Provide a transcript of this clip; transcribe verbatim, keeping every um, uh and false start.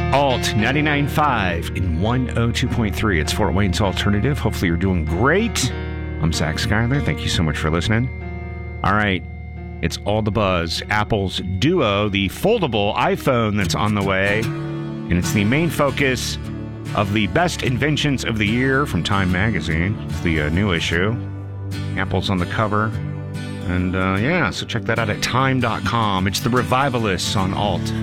Alt ninety-nine point five in one oh two point three. It's Fort Wayne's Alternative. Hopefully you're doing great. I'm Zach Schuyler. Thank you so much for listening. All right. It's All the Buzz. Apple's Duo, the foldable iPhone that's on the way. And it's the main focus of the best inventions of the year from Time Magazine. It's the uh, new issue. Apple's on the cover. And uh, yeah, so check that out at time dot com. It's the Revivalists on Alt.